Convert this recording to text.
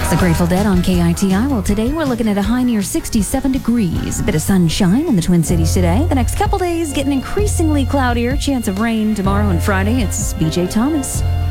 The Grateful Dead on KITI. Well, today we're looking at a high near 67 degrees. A bit of sunshine in the Twin Cities today. The next couple days getting increasingly cloudier. Chance of rain tomorrow and Friday. It's BJ Thomas.